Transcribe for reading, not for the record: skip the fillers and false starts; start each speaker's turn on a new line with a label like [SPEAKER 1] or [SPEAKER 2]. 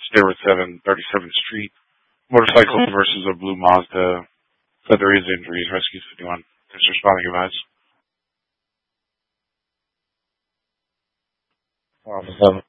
[SPEAKER 1] Stairway 7, 37th Street. Motorcycle versus a blue Mazda. Said there is injuries. Rescue 51. Thanks for responding, guys.
[SPEAKER 2] Wow,